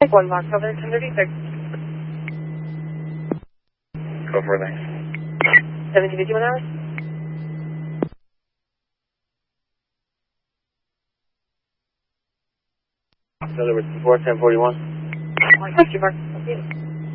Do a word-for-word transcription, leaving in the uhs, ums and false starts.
One mark, seven thirty-six. Go for it. seventeen fifty-one hours. Another with four ten forty-one. Thank you, Mark.